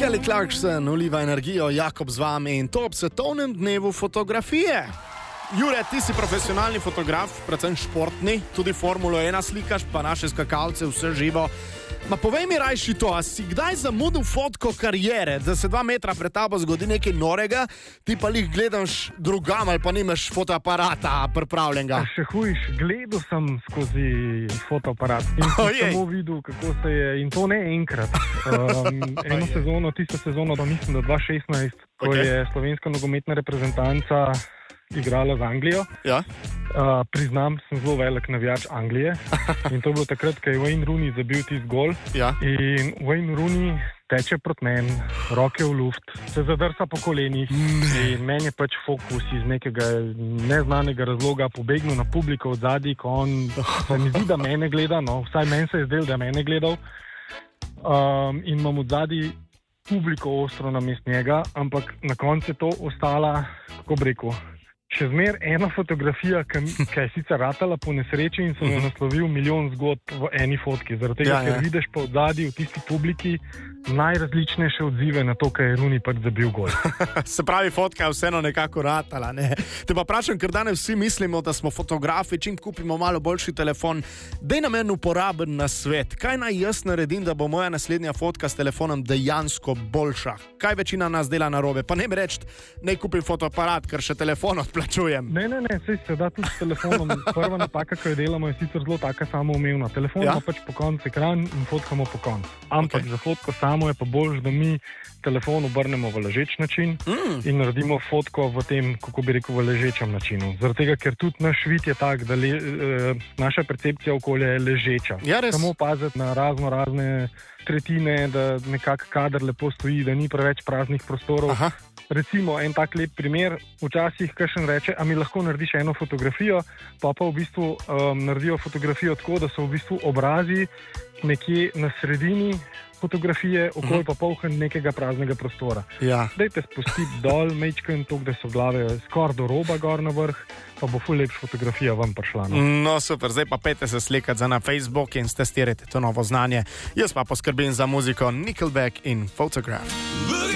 Kelly Clarkson uliva energijo, Jakob z vami in to ob svetovnem dnevu fotografije. Jure, ti si profesionalni fotograf, predvsem športni, tudi Formulo 1 slikaš, pa naše skakalce, vse živo. Ma povej mi rajši to, a si kdaj zamudil fotko karijere, da se 2 metra pred tabo zgodi nekaj norega, ti pa lih gledaš drugam ali pa nimaš fotoaparata pripravljenega? Še hujš, gledal sem skozi fotoaparat in samo videl, kako se je, in to ne enkrat. Eno sezono, tisto sezono, da mislim, da 2016, ko je slovenska nogometna reprezentanca igrala z Anglijo. Ja. Priznam, sem zelo velik navijač Anglije in to je bilo takrat, ko je Wayne Rooney zabil tisti gol. Ja. In Wayne Rooney teče proti meni, roke v luft, se zadrsa po kolenih in meni je pač fokus iz nekega neznanega razloga pobegnil na publiko od zadaj, ko on se mi zdi, da mene gleda, no, vsaj meni se je zdel, da mene gledal. In imam od zadaj publiko ostro namesto njega, ampak na koncu je to ostala, kako bi rekel, še zmer ena fotografija, ki je sicer ratala po nesreči in sem jo naslovil milijon zgodb v eni fotki. Zaradi tega, ker vidiš pa odzadaj v tisti publiki najrazličnejše odzive na to, kaj je Rooney pač zabil gol. Se pravi, fotka je vseeno nekako ratala, ne? Te pa vprašam, ker danes vsi mislimo, da smo fotografi, čim kupimo malo boljši telefon. Dej nam en uporaben nasvet. Kaj naj jaz naredim, da bo moja naslednja fotka s telefonom dejansko boljša? Kaj večina nas dela narobe? Pa ne mi reči, ne kupim fotoaparat, ker še telefon odplačujem. Ne, saj se da tudi s telefonom. Prva napaka, ki jo delamo, je sicer zelo taka samoumevna. Telefon ima pač po koncu ekran in fotkamo po koncu. Ampak za fotko samo je pa bolj, da mi telefon obrnemo v ležeč način in naredimo fotko v tem, kako bi rekel, v ležečem načinu. Zaradi tega, ker tudi naš vid je tak, da naša percepcija okolja je ležeča. Ja, samo paziti na razne tretjine, da nekako kader lepo stoji, da ni preveč praznih prostorov. Aha. Recimo, en tak lep primer, včasih kakšen reče, a mi lahko narediš eno fotografijo, pa v bistvu naredijo fotografijo tako, da so v bistvu obrazi nekje na sredini fotografije, okoli pa polhen nekega praznega prostora. Ja. Dajte spustiti dol, mečken, tok, da so glave skoraj do roba gor na vrh, pa bo ful lepša fotografija vam prišla. No super, zdaj pa pejte se slikati za na Facebook in testirajte to novo znanje. Jaz pa poskrbim za muziko Nickelback in Photograph.